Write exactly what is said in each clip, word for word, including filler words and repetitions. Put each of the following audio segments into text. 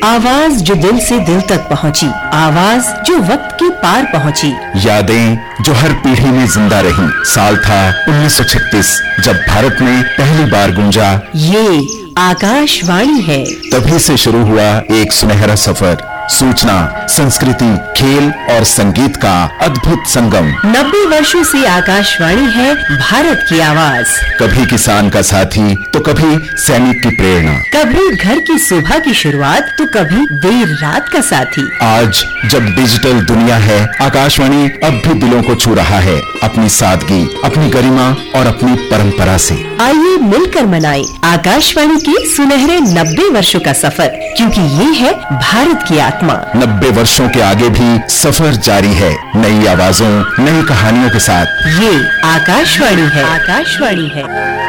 आवाज जो दिल से दिल तक पहुंची, आवाज जो वक्त के पार पहुंची, यादें जो हर पीढ़ी में जिंदा रहीं। साल था उन्नीस सौ छत्तीस जब भारत में पहली बार गूंजा ये आकाशवाणी है। तभी से शुरू हुआ एक सुनहरा सफर, सूचना, संस्कृति, खेल और संगीत का अद्भुत संगम। नब्बे वर्षों से आकाशवाणी है भारत की आवाज। कभी किसान का साथी तो कभी सैनिक की प्रेरणा, कभी घर की सुबह की शुरुआत तो कभी देर रात का साथी। आज जब डिजिटल दुनिया है, आकाशवाणी अब भी दिलों को छू रहा है अपनी सादगी, अपनी गरिमा और अपनी परंपरा से। आइए मिलकर मनाएं आकाशवाणी के सुनहरे नब्बे वर्षों का सफर, क्योंकि ये है भारत की आत्मा। नब्बे वर्षों के आगे भी सफर जारी है, नई आवाजों, नई कहानियों के साथ। ये आकाशवाणी है। आकाशवाणी है।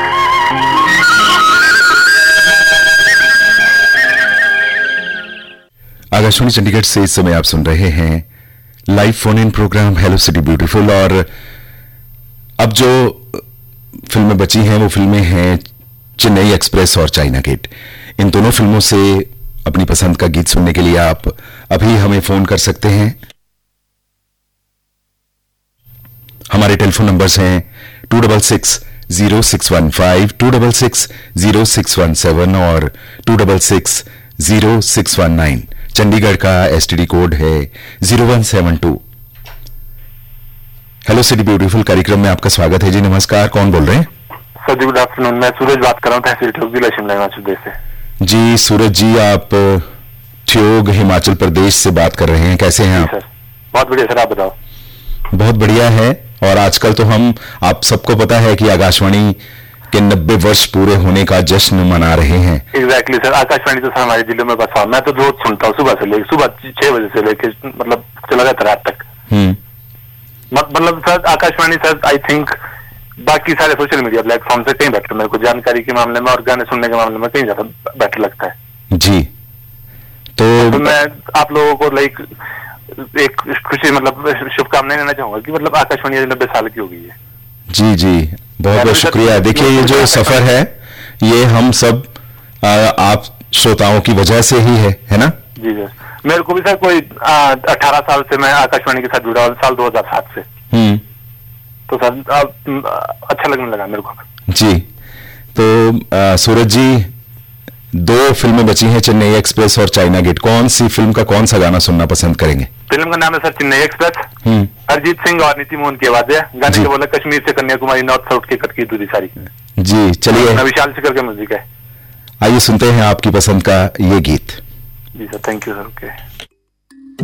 आकाशवाणी चंडीगढ़ से इस समय आप सुन रहे हैं live phone in programme hello city beautiful. और अब जो फिल्में बची हैं वो फिल्में हैं चेन्नई एक्सप्रेस और चाइना गेट। इन दोनों फिल्मों से अपनी पसंद का गीत सुनने के लिए आप अभी हमें फोन कर सकते हैं। हमारे टेलीफोन नंबर्स हैं to double six zero six one five, to double six zero six one seven और to double six zero six one nine. Chandigarh का एसटीडी कोड है zero one seven to. Hello city beautiful कार्यक्रम में आपका स्वागत है जी। नमस्कार, कौन बोल रहे हैं? सर जी गुड आफ्टरनून, मैं सूरज बात कर रहा हूँ तहसील ठियोग जिला शिमला हिमाचल प्रदेश से। जी सूरज जी, आप ठियोग हिमाचल प्रदेश से बात कर रहे हैं, कैसे हैं आप? सर बहुत बढ़िया सर, आप बताओ। बहुत बढ़िया है। और आजकल तो हम, आप सबको पता है कि आकाशवाणी के नब्बे वर्ष पूरे होने का जश्न मना रहे हैं। एग्जैक्टली सर, आकाशवाणी तो सर हमारे जिले में बस मैं तो रोज सुनता हूँ, सुबह से लेकर सुबह छह बजे से लेकर मतलब चला जाता रात तक। हम्म मतलब sir Akashvani sir I think बाकी सारे सोशल मीडिया प्लेटफॉर्म से कहीं बेटर मेरे को जानकारी के मामले में और गाने सुनने के मामले में कहीं ज्यादा बेटर लगता है जी। तो, तो मैं आप लोगों को लाइक एक खुशी मतलब शुभकामनाएं देना चाहूंगा कि मतलब आकाशवाणी नब्बे साल की हो गई है। जी जी, बहुत बहुत शुक्रिया। देखिए ये जो सफर है ये हम सब आ, आप श्रोताओं की वजह से ही है, है ना? जी सर, मेरे को भी सर कोई अठारह साल से मैं आकाशवाणी के साथ जुड़ा हूँ, साल दो हज़ार सात से। हम्म तो सर अब अच्छा लगने लगा मेरे को जी। तो आ, सूरज जी, दो फिल्में बची हैं चेन्नई एक्सप्रेस और चाइना गेट। कौन सी फिल्म का कौन सा गाना सुनना पसंद करेंगे? फिल्म का नाम है सर चेन्नई एक्सप्रेस। अरिजीत सिंह और नीति मोहन की आवाज है। गाने के बोले कश्मीर से कन्याकुमारी, नॉर्थ साउथ की कट की दूरी सारी। जी चलिए, विशाल शिखर के म्यूजिक है। आइए सुनते हैं आपकी पसंद का ये गीत। जी sir, thank you sir. Okay.